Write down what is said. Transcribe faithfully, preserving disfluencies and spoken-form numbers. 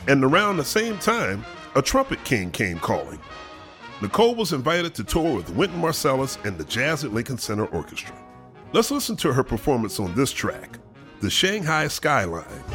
And around the same time, a trumpet king came calling. Nicole was invited to tour with Wynton Marsalis and the Jazz at Lincoln Center Orchestra. Let's listen to her performance on this track, The Shanghai Skyline.